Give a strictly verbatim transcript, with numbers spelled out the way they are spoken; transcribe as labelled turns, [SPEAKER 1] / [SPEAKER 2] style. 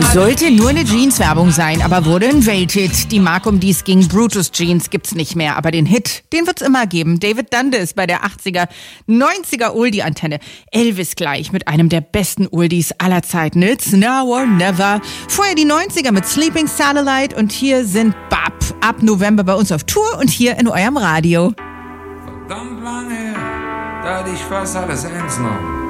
[SPEAKER 1] Sollte nur eine Jeans-Werbung sein, aber wurde ein Welthit. Die Marke, um die es ging, Brutus Jeans, gibt's nicht mehr. Aber den Hit, den wird's immer geben. David Dundas bei der achtziger, neunziger Oldie-Antenne. Elvis gleich mit einem der besten Oldies aller Zeiten. It's now or never. Vorher die neunziger mit Sleeping Satellite und hier sind Bab. Ab November bei uns auf Tour und hier in eurem Radio.
[SPEAKER 2] Verdammt lange her, da hatte ich fast alles eins noch.